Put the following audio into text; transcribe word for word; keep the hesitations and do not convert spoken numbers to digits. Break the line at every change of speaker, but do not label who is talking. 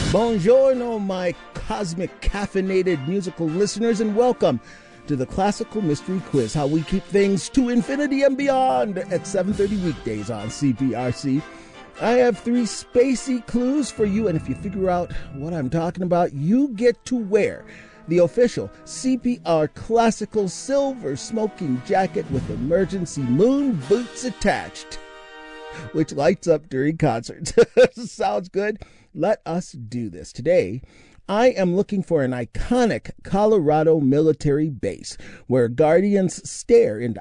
Buongiorno, my cosmic caffeinated musical listeners, and welcome to the Classical Mystery Quiz, how we keep things to infinity and beyond at seven thirty weekdays on C P R C. I have three spacey clues for you, and if you figure out what I'm talking about, you get to wear the official C P R Classical Silver Smoking Jacket with emergency moon boots attached, which lights up during concerts. Sounds good? Let us do this. Today, I am looking for an iconic Colorado military base where Guardians stare into